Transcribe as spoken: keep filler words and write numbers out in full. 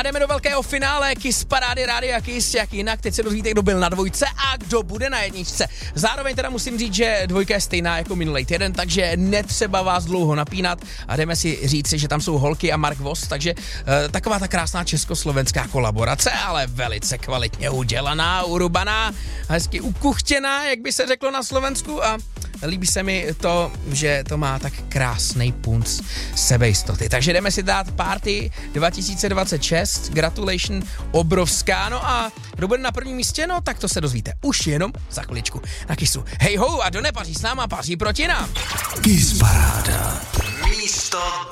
A jdeme do velkého finále Kiss parády Rádia Kiss, jak jinak. Teď se dozvíte, kdo byl na dvojce a kdo bude na jedničce. Zároveň teda musím říct, že dvojka je stejná jako minulý týden, takže netřeba vás dlouho napínat a jdeme si říct, že tam jsou Holky a Mark Voss, takže uh, taková ta krásná československá kolaborace, ale velice kvalitně udělaná, urubaná, hezky ukuchtěná, jak by se řeklo na Slovensku, a líbí se mi to, že to má tak krásnej punc sebejistoty. Takže jdeme si dát Party dva tisíce dvacet šest, Gratulation obrovská, no a kdo bude na prvním místě, no tak to se dozvíte už jenom za chviličku na Kissu. Hej ho, a kdo nepaří s náma, paří proti nám. Kiss paráda. Místo